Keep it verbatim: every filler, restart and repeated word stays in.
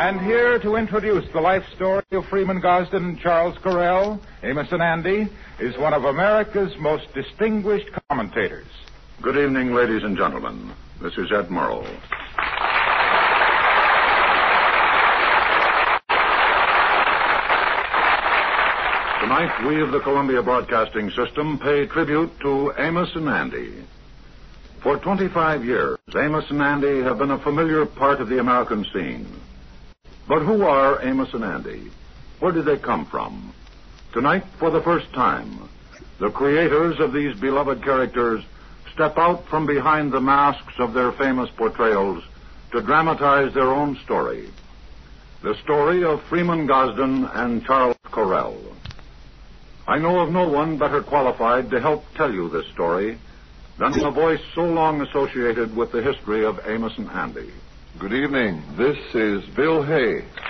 And here to introduce the life story of Freeman Gosden and Charles Correll, Amos and Andy, is one of America's most distinguished commentators. Good evening, ladies and gentlemen. This is Ed Murrow. Tonight, we of the Columbia Broadcasting System pay tribute to Amos and Andy. For twenty-five years, Amos and Andy have been a familiar part of the American scene. But who are Amos and Andy? Where did they come from? Tonight, for the first time, the creators of these beloved characters step out from behind the masks of their famous portrayals to dramatize their own story. The story of Freeman Gosden and Charles Correll. I know of no one better qualified to help tell you this story than a voice so long associated with the history of Amos and Andy. Good evening. This is Bill Hay.